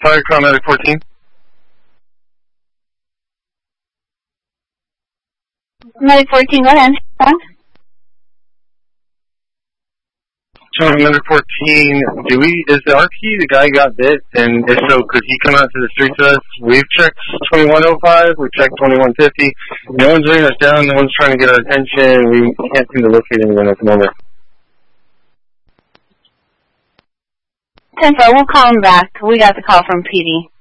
Fire Car Medic 14. Medic 14, go ahead. Charlie Medic 14, is the RP the guy got bit? And if so, could he come out to the streets with us? We've checked 2105, we've checked 2150. No one's bringing us down, no one's trying to get our attention. We can't seem to locate anyone at the moment. 10-4, we'll call him back. We got the call from PD.